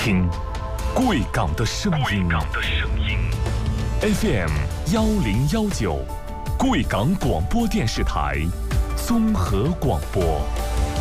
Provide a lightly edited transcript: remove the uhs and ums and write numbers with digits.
听贵港的声音。FM 1019，贵港广播电视台综合广播。